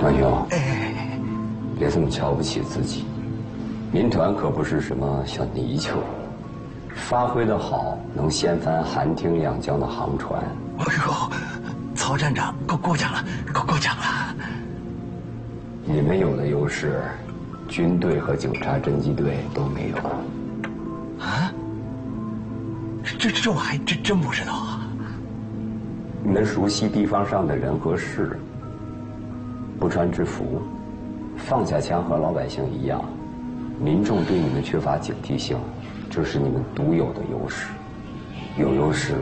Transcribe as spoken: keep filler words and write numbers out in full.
段兄， 哎， 别这么瞧不起自己。民团可不是什么小泥鳅，发挥的好，能掀翻韩汀两江的航船。 哎呦，曹站长，够过奖了，够过奖了。 你们有的优势，军队和警察侦缉队都没有。 啊？这这我还真真不知道啊。 你们熟悉地方上的人和事，不穿制服，放下枪和老百姓一样，民众对你们缺乏警惕性，这是你们独有的优势。有优势